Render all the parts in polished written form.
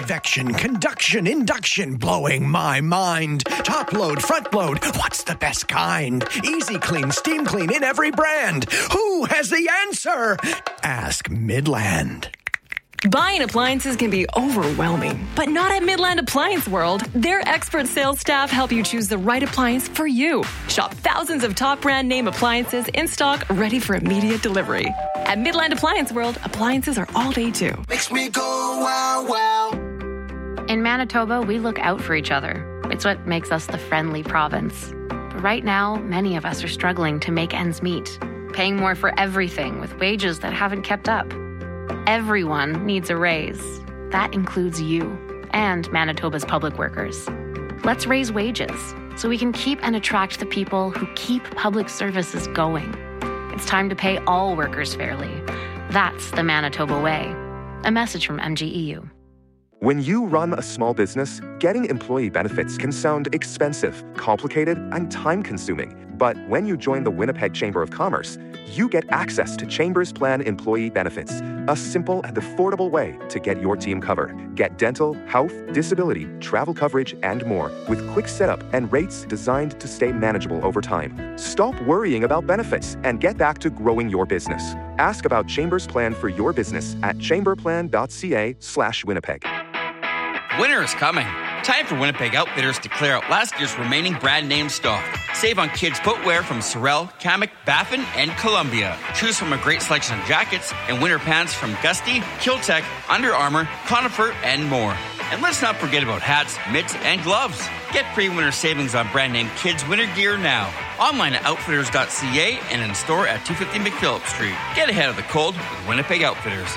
convection, conduction, induction, blowing my mind. Top load, front load, what's the best kind? Easy clean, steam clean in every brand. Who has the answer? Ask Midland. Buying appliances can be overwhelming, but not at Midland Appliance World. Their expert sales staff help you choose the right appliance for you. Shop thousands of top brand name appliances in stock, ready for immediate delivery. At Midland Appliance World, appliances are all day too. Makes me go wow, wow. In Manitoba, we look out for each other. It's what makes us the friendly province. But right now, many of us are struggling to make ends meet, paying more for everything with wages that haven't kept up. Everyone needs a raise. That includes you and Manitoba's public workers. Let's raise wages so we can keep and attract the people who keep public services going. It's time to pay all workers fairly. That's the Manitoba way. A message from MGEU. When you run a small business, getting employee benefits can sound expensive, complicated, and time-consuming. But when you join the Winnipeg Chamber of Commerce, you get access to Chamber's Plan employee benefits, a simple and affordable way to get your team covered. Get dental, health, disability, travel coverage, and more with quick setup and rates designed to stay manageable over time. Stop worrying about benefits and get back to growing your business. Ask about Chamber's Plan for your business at chamberplan.ca/Winnipeg. Winter is coming. Time for Winnipeg Outfitters to clear out last year's remaining brand name stock. Save on kids' footwear from Sorel, Kamek, Baffin, and Columbia. Choose from a great selection of jackets and winter pants from Gusty, Kiltech, Under Armour, Conifer, and more. And let's not forget about hats, mitts, and gloves. Get pre-winter savings on brand name kids' winter gear now. Online at outfitters.ca and in store at 250 McPhillips Street. Get ahead of the cold with Winnipeg Outfitters.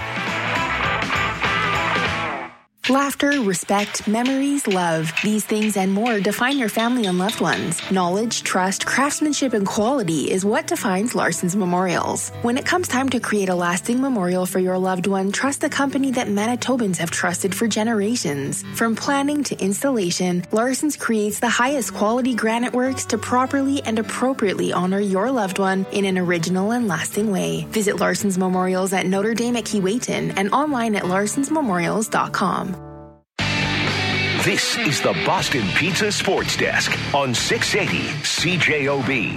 Laughter, respect, memories, love. These things and more define your family and loved ones. Knowledge, trust, craftsmanship, and quality is what defines Larson's Memorials. When it comes time to create a lasting memorial for your loved one, trust the company that Manitobans have trusted for generations. From planning to installation, Larson's creates the highest quality granite works to properly and appropriately honor your loved one in an original and lasting way. Visit Larson's Memorials at Notre Dame at Keewatin and online at larsonsmemorials.com. This is the Boston Pizza Sports Desk on 680 CJOB.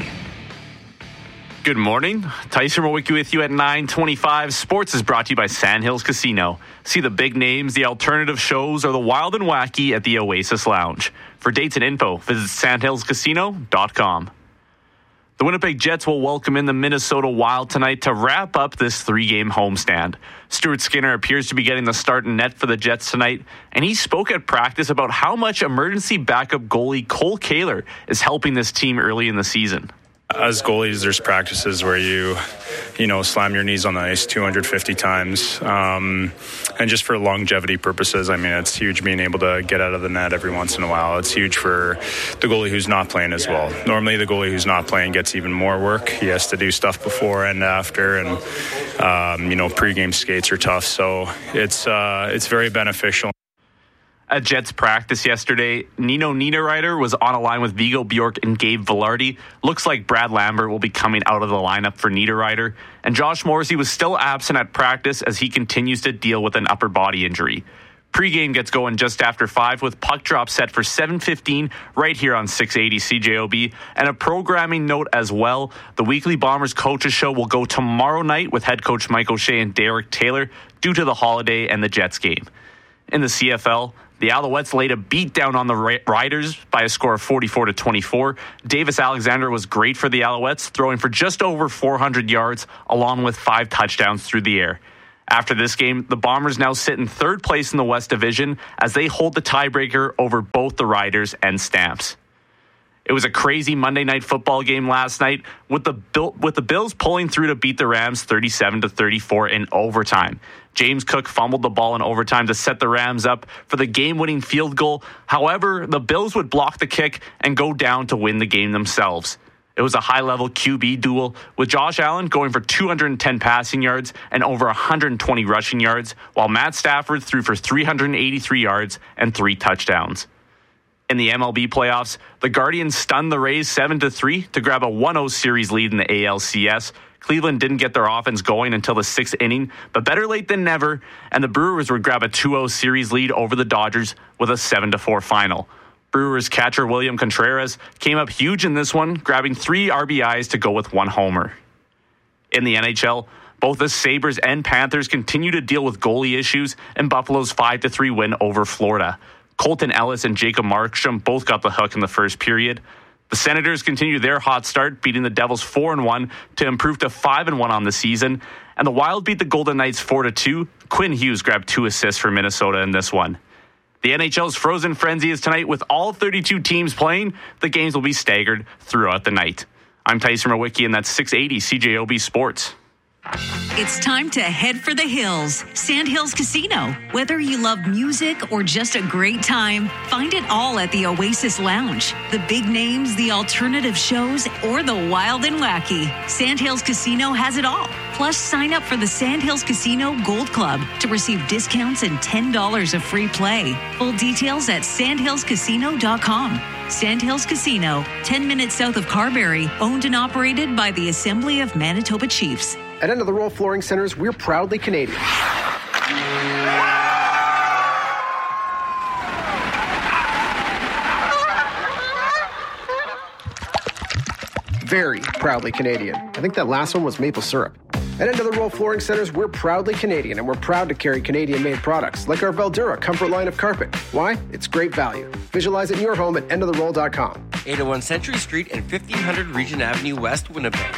Good morning. Tyson Rowicki with you at 9:25. Sports is brought to you by Sandhills Casino. See the big names, the alternative shows, or the wild and wacky at the Oasis Lounge. For dates and info, visit sandhillscasino.com. The Winnipeg Jets will welcome in the Minnesota Wild tonight to wrap up this 3-game homestand. Stuart Skinner appears to be getting the start in net for the Jets tonight, and he spoke at practice about how much emergency backup goalie Cole Kaler is helping this team early in the season. As goalies, there's practices where you slam your knees on the ice 250 times. And just for longevity purposes, I mean, it's huge being able to get out of the net every once in a while. It's huge for the goalie who's not playing as well. Normally, the goalie who's not playing gets even more work. He has to do stuff before and after, and, pregame skates are tough. So it's very beneficial. At Jets practice yesterday, Nino Niederreiter was on a line with Viggo Bjork and Gabe Vilardi. Looks like Brad Lambert will be coming out of the lineup for Niederreiter. And Josh Morrissey was still absent at practice as he continues to deal with an upper body injury. Pre-game gets going just after 5 with puck drop set for 7:15 right here on 680 CJOB. And a programming note as well, the weekly Bombers Coaches Show will go tomorrow night with head coach Mike O'Shea and Derek Taylor due to the holiday and the Jets game. In the CFL, the Alouettes laid a beat down on the Riders by a score of 44-24. Davis Alexander was great for the Alouettes, throwing for just over 400 yards, along with 5 touchdowns through the air. After this game, the Bombers now sit in third place in the West Division as they hold the tiebreaker over both the Riders and Stamps. It was a crazy Monday Night Football game last night with the Bills pulling through to beat the Rams 37-34 in overtime. James Cook fumbled the ball in overtime to set the Rams up for the game-winning field goal. However, the Bills would block the kick and go down to win the game themselves. It was a high-level QB duel with Josh Allen going for 210 passing yards and over 120 rushing yards, while Matt Stafford threw for 383 yards and 3 touchdowns. In the MLB playoffs, the Guardians stunned the Rays 7-3 to grab a 1-0 series lead in the ALCS. Cleveland didn't get their offense going until the 6th inning, but better late than never, and the Brewers would grab a 2-0 series lead over the Dodgers with a 7-4 final. Brewers catcher William Contreras came up huge in this one, grabbing 3 RBIs to go with 1 homer. In the NHL, both the Sabres and Panthers continue to deal with goalie issues in Buffalo's 5-3 win over Florida. Colton Ellis and Jacob Markstrom both got the hook in the first period. The Senators continue their hot start, beating the Devils 4-1 to improve to 5-1 on the season. And the Wild beat the Golden Knights 4-2. Quinn Hughes grabbed 2 assists for Minnesota in this one. The NHL's Frozen Frenzy is tonight with all 32 teams playing. The games will be staggered throughout the night. I'm Tyson Rowicki, and that's 680 CJOB Sports. It's time to head for the hills. Sandhills Casino. Whether you love music or just a great time, find it all at the Oasis Lounge. The big names, the alternative shows, or the wild and wacky. Sandhills Casino has it all. Plus, sign up for the Sandhills Casino Gold Club to receive discounts and $10 of free play. Full details at sandhillscasino.com. Sandhills Casino, 10 minutes south of Carberry, owned and operated by the Assembly of Manitoba Chiefs. At End of the Roll Flooring Centers, we're proudly Canadian. Very proudly Canadian. I think that last one was maple syrup. At End of the Roll Flooring Centers, we're proudly Canadian, and we're proud to carry Canadian-made products like our Veldura Comfort line of carpet. Why? It's great value. Visualize it in your home at endoftheroll.com. 801 Century Street and 1500 Regent Avenue West, Winnipeg.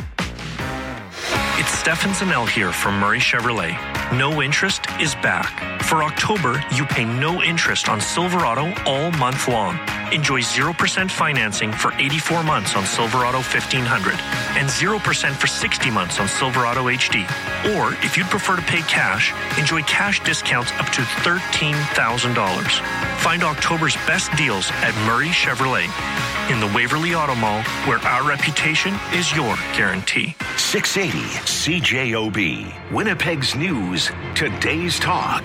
It's Stefan Zanel here from Murray Chevrolet. No Interest is back. For October, you pay no interest on Silverado all month long. Enjoy 0% financing for 84 months on Silverado 1500 and 0% for 60 months on Silverado HD. Or, if you'd prefer to pay cash, enjoy cash discounts up to $13,000. Find October's best deals at Murray Chevrolet in the Waverly Auto Mall, where our reputation is your guarantee. 680 CJOB, Winnipeg's news, today's talk.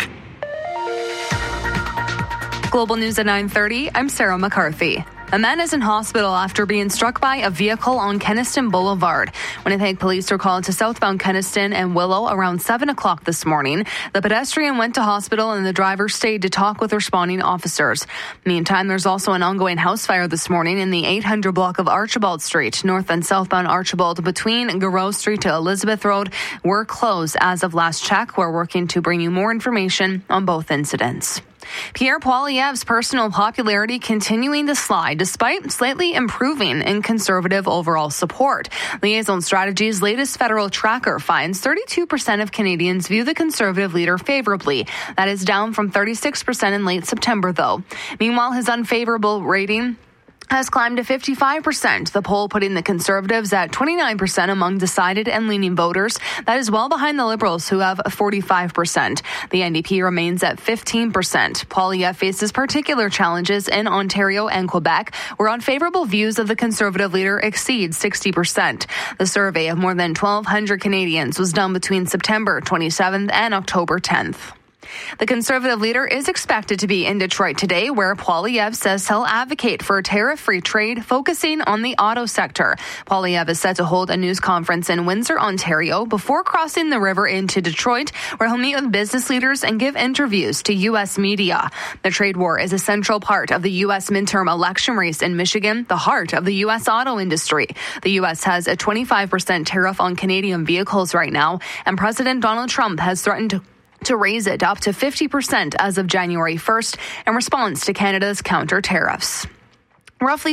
Global News at 9:30, I'm Sarah McCarthy. A man is in hospital after being struck by a vehicle on Kenniston Boulevard. Winnipeg police were called to southbound Kenniston and Willow around 7 o'clock this morning. The pedestrian went to hospital and the driver stayed to talk with responding officers. Meantime, there's also an ongoing house fire this morning in the 800 block of Archibald Street. North and southbound Archibald between Garreau Street to Elizabeth Road were closed as of last check. We're working to bring you more information on both incidents. Pierre Poilievre's personal popularity continuing to slide despite slightly improving in Conservative overall support. Liaison Strategy's latest federal tracker finds 32% of Canadians view the Conservative leader favorably. That is down from 36% in late September, though. Meanwhile, his unfavorable rating has climbed to 55%, the poll putting the Conservatives at 29% among decided and leaning voters. That is well behind the Liberals, who have 45%. The NDP remains at 15%. Poilievre faces particular challenges in Ontario and Quebec, where unfavorable views of the Conservative leader exceed 60%. The survey of more than 1,200 Canadians was done between September 27th and October 10th. The Conservative leader is expected to be in Detroit today, where Poilievre says he'll advocate for tariff-free trade, focusing on the auto sector. Poilievre is set to hold a news conference in Windsor, Ontario, before crossing the river into Detroit, where he'll meet with business leaders and give interviews to U.S. media. The trade war is a central part of the U.S. midterm election race in Michigan, the heart of the U.S. auto industry. The U.S. has a 25% tariff on Canadian vehicles right now, and President Donald Trump has threatened to raise it up to 50% as of January 1st in response to Canada's counter tariffs. Roughly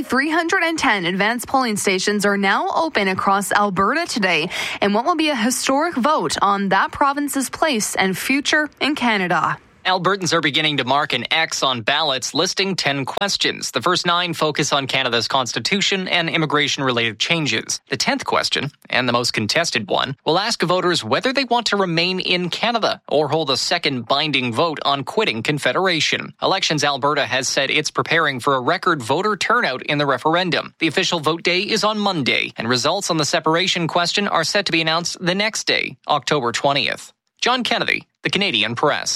310 advanced polling stations are now open across Alberta today in what will be a historic vote on that province's place and future in Canada. Albertans are beginning to mark an X on ballots listing 10 questions. The first 9 focus on Canada's constitution and immigration-related changes. The 10th question, and the most contested one, will ask voters whether they want to remain in Canada or hold a second binding vote on quitting Confederation. Elections Alberta has said it's preparing for a record voter turnout in the referendum. The official vote day is on Monday, and results on the separation question are set to be announced the next day, October 20th. John Kennedy, The Canadian Press.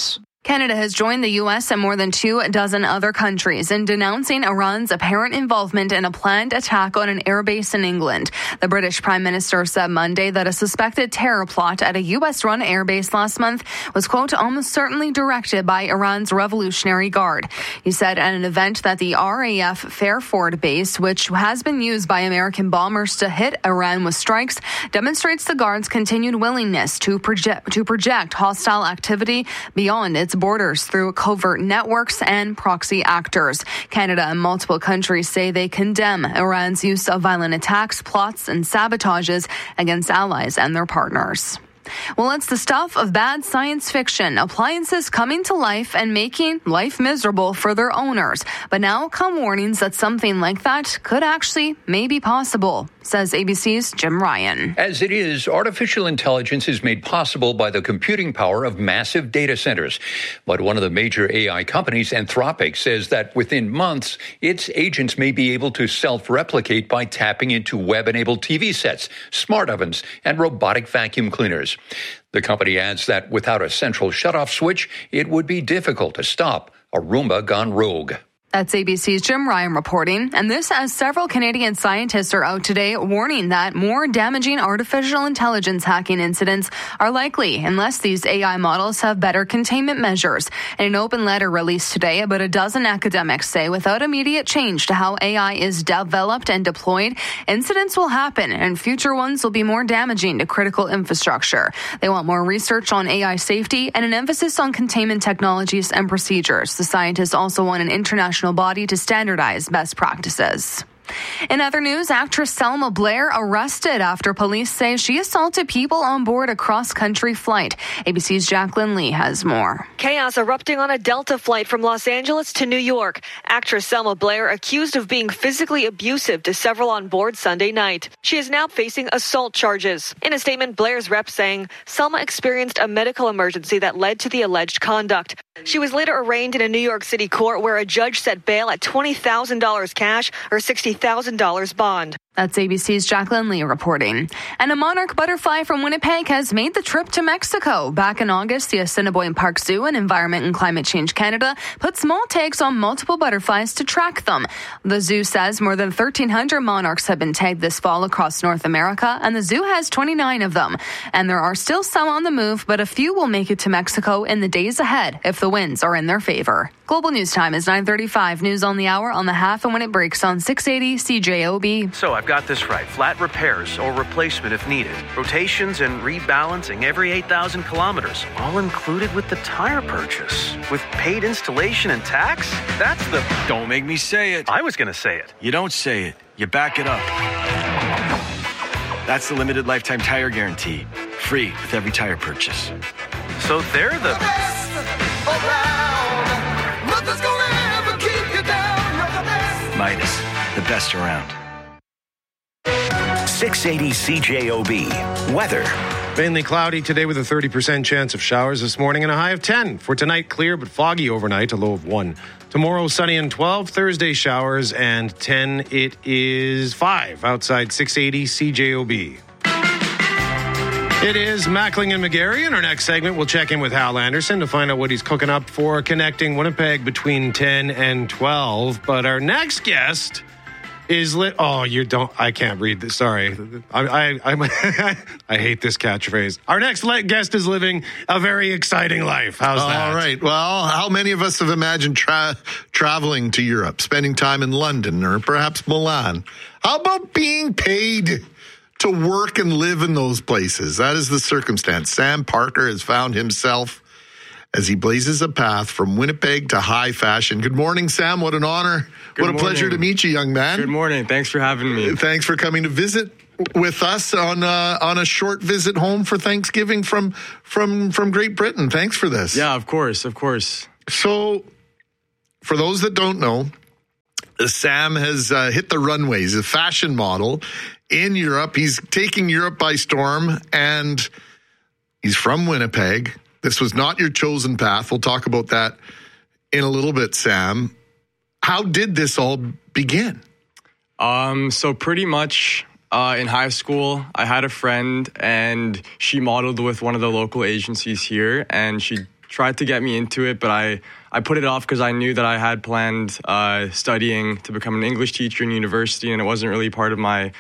Canada has joined the U.S. and more than 24 other countries in denouncing Iran's apparent involvement in a planned attack on an airbase in England. The British Prime Minister said Monday that a suspected terror plot at a U.S.-run airbase last month was, quote, almost certainly directed by Iran's Revolutionary Guard. He said at an event that the RAF Fairford base, which has been used by American bombers to hit Iran with strikes, demonstrates the Guard's continued willingness to project hostile activity beyond its borders through covert networks and proxy actors. Canada and multiple countries say they condemn Iran's use of violent attacks, plots, and sabotages against allies and their partners. Well, it's the stuff of bad science fiction, appliances coming to life and making life miserable for their owners. But now come warnings that something like that could actually may be possible, says ABC's Jim Ryan. As it is, artificial intelligence is made possible by the computing power of massive data centers. But one of the major AI companies, Anthropic, says that within months, its agents may be able to self-replicate by tapping into web-enabled TV sets, smart ovens, and robotic vacuum cleaners. The company adds that without a central shutoff switch, it would be difficult to stop a Roomba gone rogue. That's ABC's Jim Ryan reporting. And this as several Canadian scientists are out today warning that more damaging artificial intelligence hacking incidents are likely unless these AI models have better containment measures. In an open letter released today, about a dozen academics say without immediate change to how AI is developed and deployed, incidents will happen and future ones will be more damaging to critical infrastructure. They want more research on AI safety and an emphasis on containment technologies and procedures. The scientists also want an international body to standardize best practices. In other news, actress Selma Blair arrested after police say she assaulted people on board a cross-country flight. ABC's Jacqueline Lee has more. Chaos erupting on a Delta flight from Los Angeles to New York. Actress Selma Blair accused of being physically abusive to several on board Sunday night. She is now facing assault charges. In a statement, Blair's rep saying Selma experienced a medical emergency that led to the alleged conduct. She was later arraigned in a New York City court where a judge set bail at $20,000 cash or $60,000 bond. That's ABC's Jacqueline Lee reporting. And a monarch butterfly from Winnipeg has made the trip to Mexico. Back in August, the Assiniboine Park Zoo and Environment and Climate Change Canada put small tags on multiple butterflies to track them. The zoo says more than 1,300 monarchs have been tagged this fall across North America, and the zoo has 29 of them. And there are still some on the move, but a few will make it to Mexico in the days ahead if the winds are in their favor. Global News Time is 9:35. News on the hour on the half and when it breaks on 680 CJOB. So I've got this right. Flat repairs or replacement if needed. Rotations and rebalancing every 8,000 kilometers. All included with the tire purchase. With paid installation and tax? That's the... Don't make me say it. I was going to say it. You don't say it. You back it up. That's the limited lifetime tire guarantee. Free with every tire purchase. So they're the... best around. Nothing's gonna ever keep you down. You're the best. Midas, the best around. 680 CJOB. Weather. Mainly cloudy today with a 30% chance of showers this morning and a high of 10. For tonight, clear but foggy overnight, a low of 1. Tomorrow, sunny and 12. Thursday, showers and 10. It is 5 outside 680 CJOB. It is Mackling and McGarry. In our next segment, we'll check in with Hal Anderson to find out what he's cooking up for connecting Winnipeg between 10 and 12. But our next guest is I can't read this. Sorry. I hate this catchphrase. Our next guest is living a very exciting life. How's that? All right. Well, how many of us have imagined traveling to Europe, spending time in London or perhaps Milan? How about being paid to work and live in those places? That is the circumstance. Sam Parker has found himself as he blazes a path from Winnipeg to high fashion. Good morning, Sam. What an honor. What a pleasure to meet you, young man. Good morning. Thanks for having me. Thanks for coming to visit with us on a short visit home for Thanksgiving from Great Britain. Thanks for this. Yeah, of course. So, for those that don't know, Sam has hit the runways, a fashion model in Europe. He's taking Europe by storm, and he's from Winnipeg. This was not your chosen path. We'll talk about that in a little bit, Sam. How did this all begin? So pretty much in high school, I had a friend, and she modeled with one of the local agencies here, and she tried to get me into it, but I put it off because I knew that I had planned studying to become an English teacher in university, and it wasn't really part of my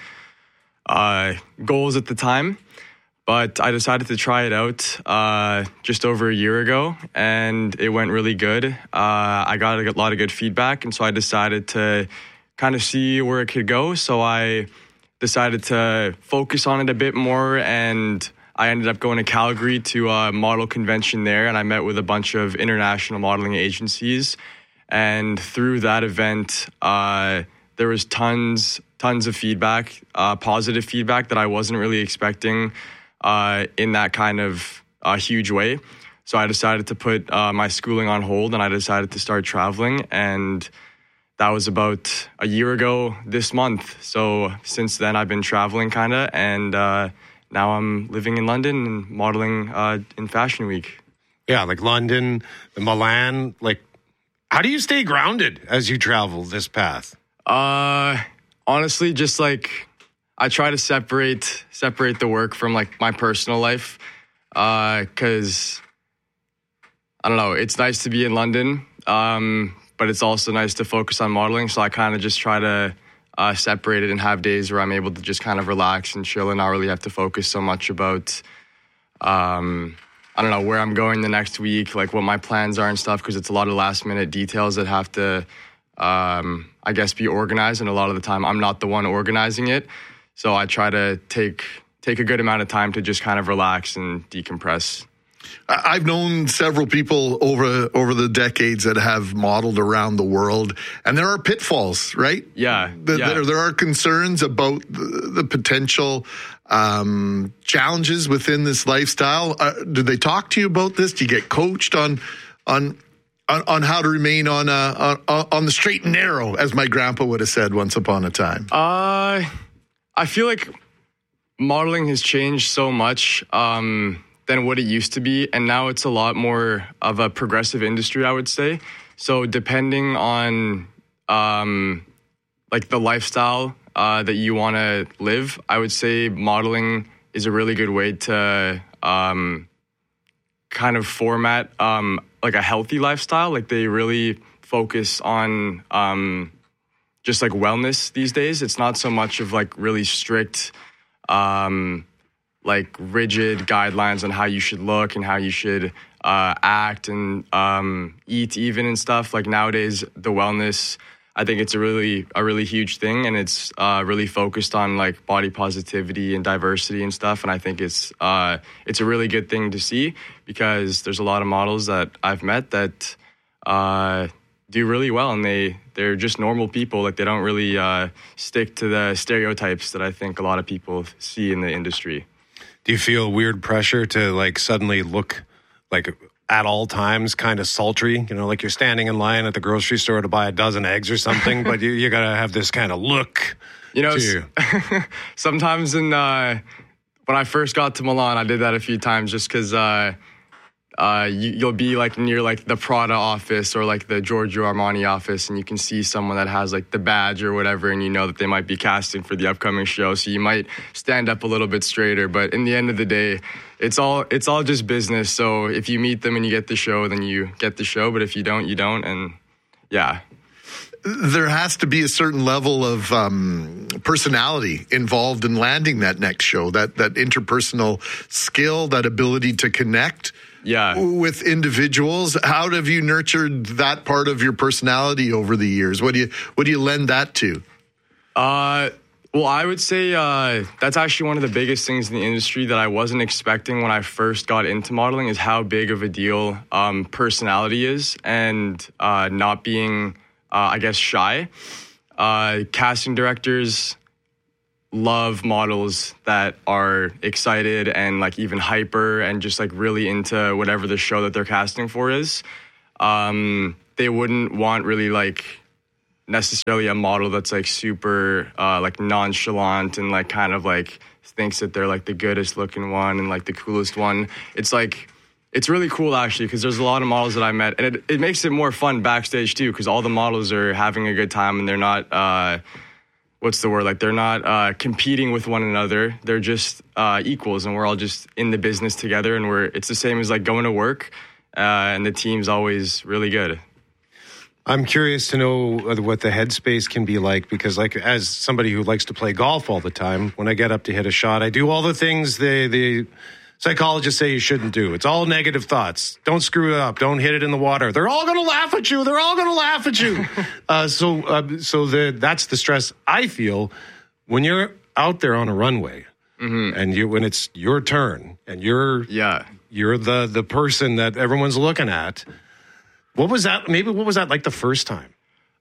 goals at the time. But I decided to try it out just over a year ago, and it went really good. I got a lot of good feedback, and so I decided to kind of see where it could go. So I decided to focus on it a bit more, and I ended up going to Calgary to a model convention there, and I met with a bunch of international modeling agencies. And through that event, there was tons of feedback, positive feedback that I wasn't really expecting in that kind of huge way. So I decided to put my schooling on hold, and I decided to start traveling. And that was about a year ago this month. So since then, I've been traveling kind of, and now I'm living in London and modeling in Fashion Week. Yeah, like London, Milan. Like, how do you stay grounded as you travel this path? Honestly, just like I try to separate the work from like my personal life, because I don't know, it's nice to be in London, but it's also nice to focus on modeling. So I kind of just try to separate it and have days where I'm able to just kind of relax and chill and not really have to focus so much about, I don't know, where I'm going the next week, like what my plans are and stuff, because it's a lot of last minute details that have to, I guess, be organized. And a lot of the time I'm not the one organizing it. So I try to take a good amount of time to just kind of relax and decompress. I've known several people over the decades that have modeled around the world, and there are pitfalls, right? Yeah. There are concerns about the potential challenges within this lifestyle. Do they talk to you about this? Do you get coached on how to remain on the straight and narrow, as my grandpa would have said once upon a time? I feel like modeling has changed so much than what it used to be, and now it's a lot more of a progressive industry, I would say. So depending on like the lifestyle that you want to live, I would say modeling is a really good way to kind of format like a healthy lifestyle. Like they really focus on just like wellness these days. It's not so much of like really strict like rigid guidelines on how you should look and how you should act and eat even and stuff. Like nowadays, the wellness, I think it's a really huge thing, and it's really focused on like body positivity and diversity and stuff. And I think it's a really good thing to see, because there's a lot of models that I've met that do really well, and they're just normal people. Like they don't really stick to the stereotypes that I think a lot of people see in the industry. Do you feel weird pressure to like suddenly look like at all times kind of sultry? You know, like you're standing in line at the grocery store to buy a dozen eggs or something, but you got to have this kind of look. You know, sometimes when I first got to Milan, I did that a few times just because you'll be like near like the Prada office or like the Giorgio Armani office, and you can see someone that has like the badge or whatever, and you know that they might be casting for the upcoming show. So you might stand up a little bit straighter. But in the end of the day, it's all just business. So if you meet them and you get the show, then you get the show. But if you don't, you don't. And yeah. There has to be a certain level of personality involved in landing that next show, that interpersonal skill, that ability to connect with individuals. How have you nurtured that part of your personality over the years? What do you lend that to? Well, I would say that's actually one of the biggest things in the industry that I wasn't expecting when I first got into modeling, is how big of a deal personality is, and not being I guess shy. Casting directors love models that are excited and like even hyper and just like really into whatever the show that they're casting for is. They wouldn't want really like necessarily a model that's like super like nonchalant and like kind of like thinks that they're like the goodest looking one and like the coolest one. It's like, it's really cool, actually, because there's a lot of models that I met, and it makes it more fun backstage, too, because all the models are having a good time, and they're not, what's the word, like, they're not competing with one another. They're just equals, and we're all just in the business together, and it's the same as, like, going to work, and the team's always really good. I'm curious to know what the headspace can be like, because like as somebody who likes to play golf all the time, when I get up to hit a shot, I do all the things the psychologists say you shouldn't do. It's all negative thoughts. Don't screw it up. Don't hit it in the water. They're all going to laugh at you. They're all going to laugh at you. That's the stress I feel when you're out there on a runway, and when it's your turn and you're the person that everyone's looking at. What was that? Maybe what was that like the first time?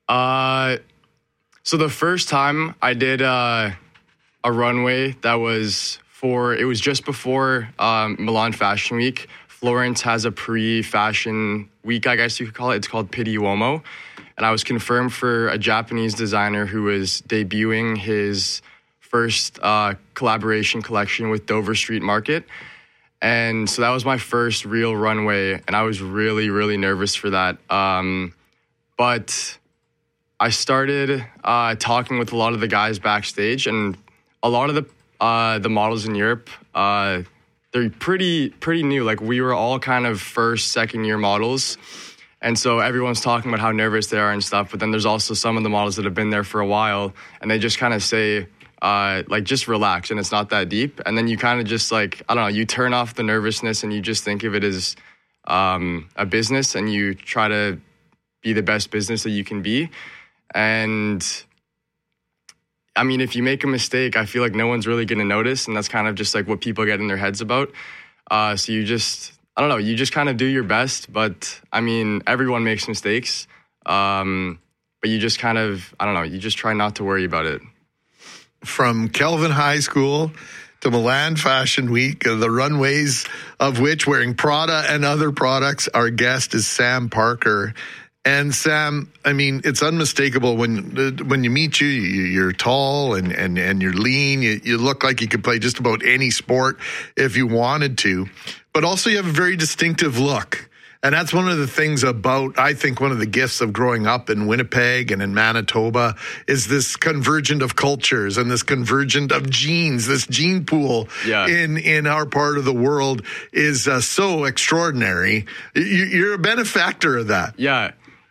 So the first time I did a runway that was it was just before Milan Fashion Week. Florence has a pre-fashion week, I guess you could call it. It's called Pitti Uomo. And I was confirmed for a Japanese designer who was debuting his first collaboration collection with Dover Street Market. And so that was my first real runway, and I was really, really nervous for that. But I started talking with a lot of the guys backstage, and a lot of the models in Europe, they're pretty new. Like, we were all kind of first, second year models. And so everyone's talking about how nervous they are and stuff. But then there's also some of the models that have been there for a while, and they just kind of say, just relax, and it's not that deep. And then you kind of just you turn off the nervousness and you just think of it as a business, and you try to be the best business that you can be. And I mean, if you make a mistake, I feel like no one's really going to notice. And that's kind of just like what people get in their heads about. So you just kind of do your best. But I mean, everyone makes mistakes. But you just kind of, you just try not to worry about it. From Kelvin High School to Milan Fashion Week, the runways of which, wearing Prada and other products, our guest is Sam Parker. And Sam, I mean, it's unmistakable when you meet you, you're tall and you're lean. You look like you could play just about any sport if you wanted to. But also you have a very distinctive look. And that's one of the things about, I think, one of the gifts of growing up in Winnipeg and in Manitoba is this convergent of cultures and this convergent of genes. This gene pool in our part of the world is so extraordinary. You're a benefactor of that. Yeah.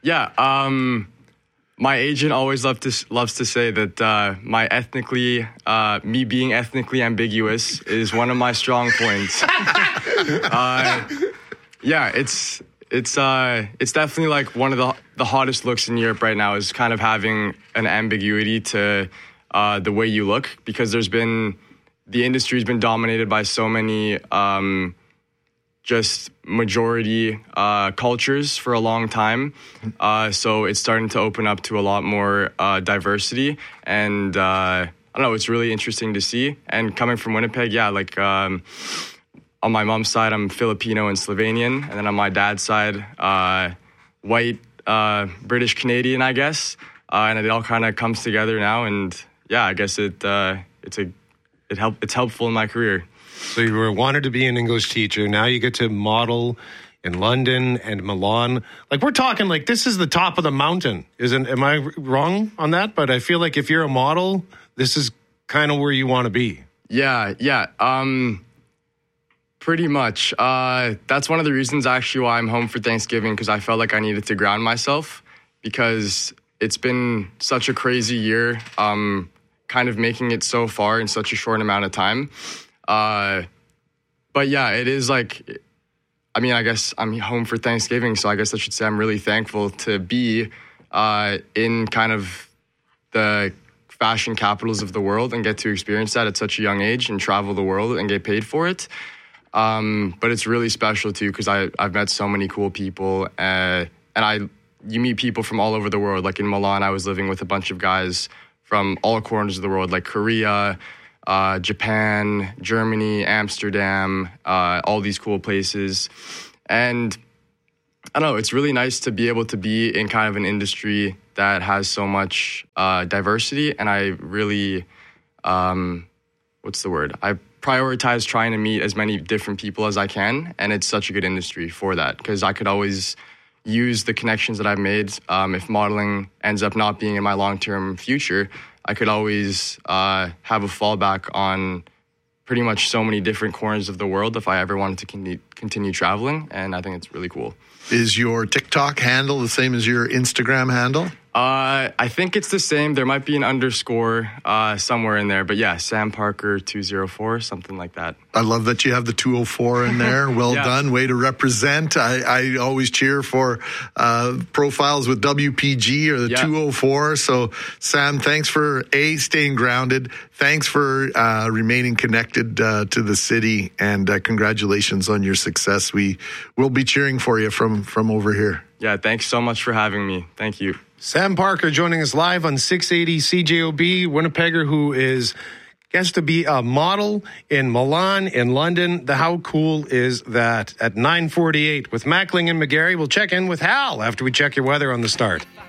My agent always loves to say that me being ethnically ambiguous is one of my strong points. It's definitely like one of the hottest looks in Europe right now is kind of having an ambiguity to the way you look, because the industry's been dominated by so many just majority cultures for a long time. So it's starting to open up to a lot more diversity, and I don't know, it's really interesting to see. And coming from Winnipeg, on my mom's side, I'm Filipino and Slovenian. And then on my dad's side, white, British Canadian, I guess. And it all kind of comes together now. And I guess it's helpful in my career. So you wanted to be an English teacher. Now you get to model in London and Milan. Like, we're talking like this is the top of the mountain. Am I wrong on that? But I feel like if you're a model, this is kind of where you want to be. Yeah. Pretty much. That's one of the reasons actually why I'm home for Thanksgiving, because I felt like I needed to ground myself, because it's been such a crazy year, kind of making it so far in such a short amount of time. But it is like, I mean, I guess I'm home for Thanksgiving, so I guess I should say I'm really thankful to be in kind of the fashion capitals of the world and get to experience that at such a young age and travel the world and get paid for it. But it's really special too, because I've met so many cool people, and you meet people from all over the world. Like in Milan, I was living with a bunch of guys from all corners of the world, like Korea, Japan, Germany, Amsterdam, all these cool places. And I don't know, it's really nice to be able to be in kind of an industry that has so much diversity. And I really, I prioritize trying to meet as many different people as I can. And it's such a good industry for that, because I could always use the connections that I've made. If modeling ends up not being in my long-term future, I could always have a fallback on pretty much so many different corners of the world if I ever wanted to continue traveling, and I think it's really cool. Is your TikTok handle the same as your Instagram handle? I think it's the same. There might be an underscore somewhere in there, but yeah, Sam Parker 204, something like that. I love that you have the 204 in there. Well done. Way to represent. I always cheer for profiles with WPG or the 204. So, Sam, thanks for staying grounded. Thanks for remaining connected to the city, and congratulations on your success. We will be cheering for you from over here. Yeah, thanks so much for having me. Thank you. Sam Parker joining us live on 680 CJOB, Winnipegger, who gets to be a model in Milan, in London. How cool is that? At 9:48 with Mackling and McGarry, we'll check in with Hal after we check your weather on the start.